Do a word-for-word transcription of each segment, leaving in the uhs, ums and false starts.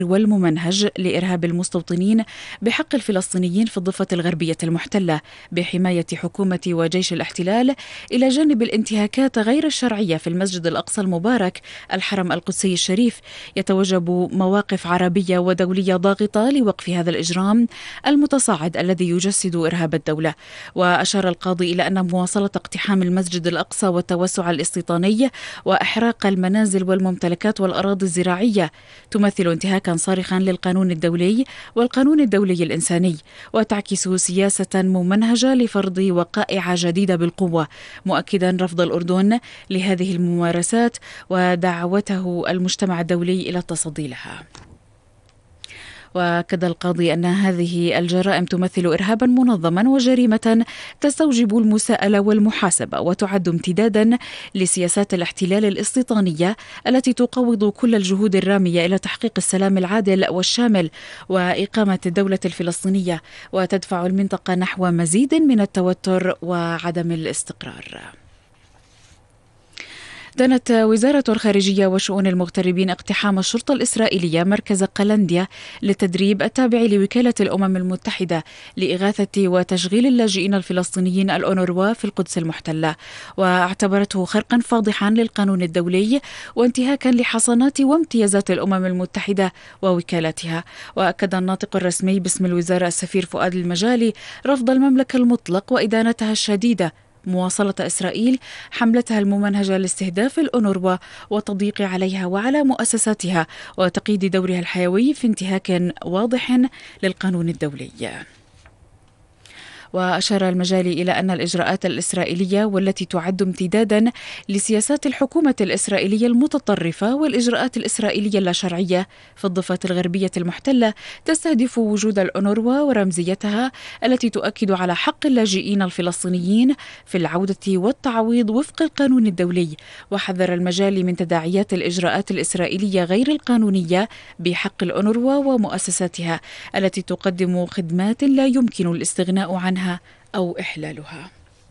والممنهج لإرهاب المستوطنين بحق الفلسطينيين في الضفة الغربية المحتلة بحماية حكومة وجيش الاحتلال، إلى جانب الانتهاكات غير الشرعية في المسجد الأقصى المبارك الحرم القدسي الشريف، يتوجب مواقف عربية ودولية ضاغطة لوقف هذا الإجرام المتصاعد الذي يجسد إرهاب الدولة. وأشار القاضي إلى أن مواصلة اقتحام المسجد الأقصى والتوسع الاستيطاني وإحراق المنازل والممتلكات والأراضي الزراعية تمثل انتهاكا صارخا للقانون الدولي والقانون الدولي الإنساني، وتعكس سياسة ممنهجة لفرض وقائع جديدة بالقوة، مؤكدا رفض الأردن لهذه الممارسات ودعوته المجتمع الدولي إلى التصدي لها. وأكد القاضي أن هذه الجرائم تمثل إرهابا منظما وجريمة تستوجب المساءلة والمحاسبة، وتعد امتدادا لسياسات الاحتلال الاستيطانية التي تقوض كل الجهود الرامية إلى تحقيق السلام العادل والشامل وإقامة الدولة الفلسطينية، وتدفع المنطقة نحو مزيد من التوتر وعدم الاستقرار. دانت وزارة الخارجية وشؤون المغتربين اقتحام الشرطة الإسرائيلية مركز قلنديا للتدريب التابع لوكالة الأمم المتحدة لإغاثة وتشغيل اللاجئين الفلسطينيين الأونروا في القدس المحتلة، واعتبرته خرقا فاضحا للقانون الدولي وانتهاكا لحصانات وامتيازات الأمم المتحدة ووكالاتها. وأكد الناطق الرسمي باسم الوزارة السفير فؤاد المجالي رفض المملكة المطلق وإدانتها الشديدة مواصلة إسرائيل حملتها الممنهجة لاستهداف الأونروا والتضييق عليها وعلى مؤسساتها وتقييد دورها الحيوي في انتهاك واضح للقانون الدولي. وأشار المجالي إلى أن الإجراءات الإسرائيلية والتي تعد امتدادا لسياسات الحكومة الإسرائيلية المتطرفة والإجراءات الإسرائيلية اللا شرعية في الضفة الغربية المحتلة تستهدف وجود الأونروا ورمزيتها التي تؤكد على حق اللاجئين الفلسطينيين في العودة والتعويض وفق القانون الدولي. وحذر المجالي من تداعيات الإجراءات الإسرائيلية غير القانونية بحق الأونروا ومؤسساتها التي تقدم خدمات لا يمكن الاستغناء عنها أو إحلالها.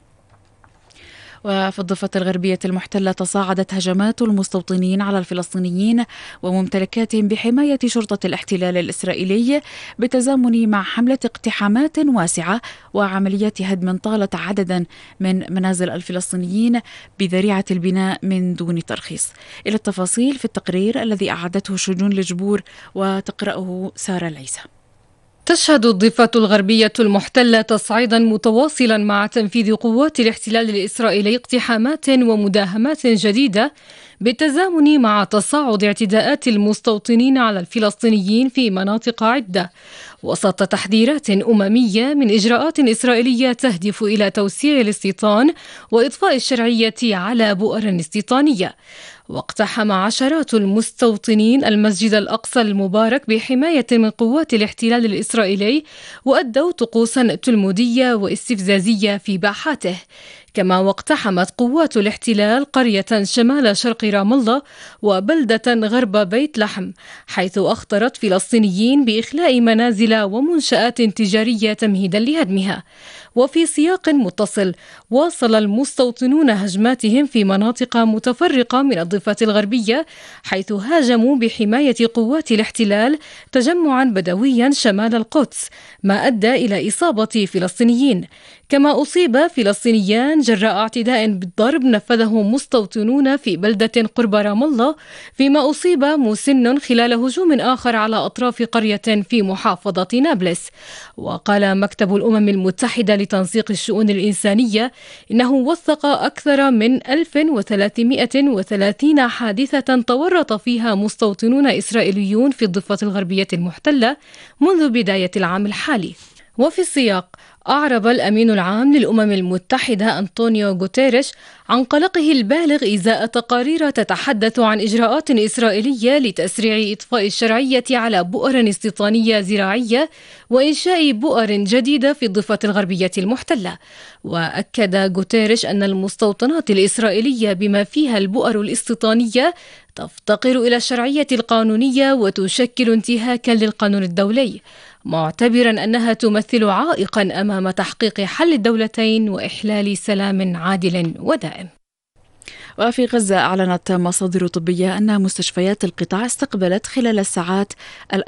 وفي الضفة الغربية المحتلة تصاعدت هجمات المستوطنين على الفلسطينيين وممتلكاتهم بحماية شرطة الاحتلال الإسرائيلي بالتزامن مع حملة اقتحامات واسعة وعمليات هدم طالت عددا من منازل الفلسطينيين بذريعة البناء من دون ترخيص. إلى التفاصيل في التقرير الذي أعدته شجون لجبور وتقرأه سارة العيسى. تشهد الضفة الغربية المحتلة تصعيدا متواصلا مع تنفيذ قوات الاحتلال الإسرائيلي اقتحامات ومداهمات جديدة بالتزامن مع تصاعد اعتداءات المستوطنين على الفلسطينيين في مناطق عدة، وسط تحذيرات أممية من إجراءات إسرائيلية تهدف إلى توسيع الاستيطان وإضفاء الشرعية على بؤر استيطانية. واقتحم عشرات المستوطنين المسجد الأقصى المبارك بحماية من قوات الاحتلال الإسرائيلي، وأدوا طقوسا تلمودية واستفزازية في باحاته. كما واقتحمت قوات الاحتلال قرية شمال شرق رام الله وبلدة غرب بيت لحم، حيث أخطرت فلسطينيين بإخلاء منازل ومنشآت تجارية تمهيدا لهدمها. وفي سياق متصل واصل المستوطنون هجماتهم في مناطق متفرقة من الضفة الغربية، حيث هاجموا بحماية قوات الاحتلال تجمعا بدويا شمال القدس، ما أدى إلى إصابة فلسطينيين. كما أصيب فلسطينيان جراء اعتداء بالضرب نفذه مستوطنون في بلدة قرب رام الله، فيما أصيب مسن خلال هجوم آخر على أطراف قرية في محافظة نابلس. وقال مكتب الأمم المتحدة لتنسيق الشؤون الإنسانية إنه وثق أكثر من ألف وثلاثمائة وثلاثين حادثة تورط فيها مستوطنون إسرائيليون في الضفة الغربية المحتلة منذ بداية العام الحالي. وفي السياق أعرب الأمين العام للأمم المتحدة أنطونيو غوتيريش عن قلقه البالغ إزاء تقارير تتحدث عن إجراءات إسرائيلية لتسريع إطفاء الشرعية على بؤر استيطانية زراعية وإنشاء بؤر جديدة في الضفة الغربية المحتلة. وأكد غوتيريش أن المستوطنات الإسرائيلية بما فيها البؤر الاستيطانية تفتقر إلى الشرعية القانونية وتشكل انتهاكا للقانون الدولي، معتبرا أنها تمثل عائقا أمام تحقيق حل الدولتين وإحلال سلام عادل ودائم. وفي غزة أعلنت مصادر طبية أن مستشفيات القطاع استقبلت خلال الساعات